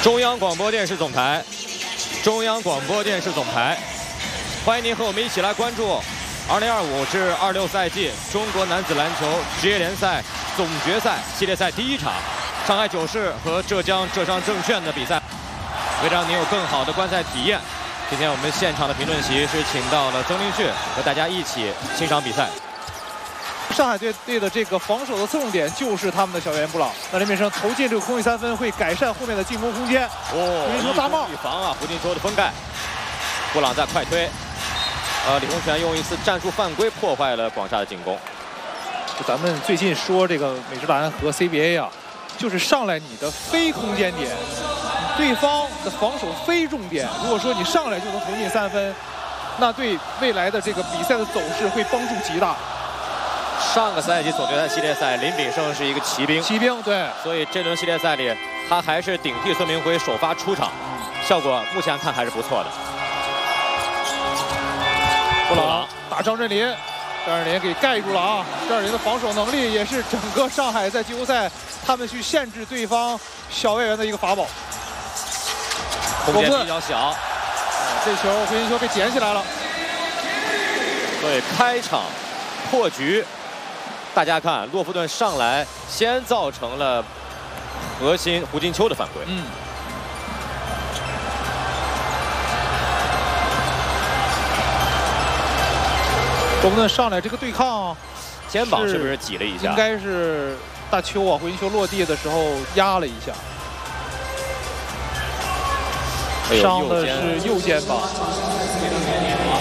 中央广播电视总台，中央广播电视总台，欢迎您和我们一起来关注2025至26赛季中国男子篮球职业联赛总决赛系列赛第一场，上海九市和浙江浙商证券的比赛。为了让您有更好的观赛体验，今天我们现场的评论席是请到了曾林旭，和大家一起欣赏比赛。 上海队的这个防守的侧重点就是他们的小袁布朗。那林炳生投进这个空位3分，会改善后面的进攻空间。 哦， 胡金秋大帽预防啊，胡金秋的封盖。布朗在快推，李洪权用一次战术犯规破坏了广厦的进攻。 咱们最近说这个美职篮和 CBA 啊，就是上来你的非空间点，对方的防守非重点。如果说你上来就能投进3分，那对未来的这个比赛的走势会帮助极大。 上个赛季总决赛系列赛，林炳胜是一个骑兵， 对， 所以这轮系列赛里，他还是顶替孙明辉首发出场，效果目前看还是不错的。布朗打张镇麟，张镇麟给盖住了啊！张镇麟的防守能力也是整个上海在季后赛他们去限制对方小外援的一个法宝。 空间比较小， 这球胡金秋被捡起来了。 所以开场破局。 大家看，洛夫顿上来先造成了核心胡金秋的犯规。 洛夫顿上来这个对抗， 肩膀是不是挤了一下？ 应该是大邱啊，胡金秋落地的时候压了一下，伤的是右肩膀。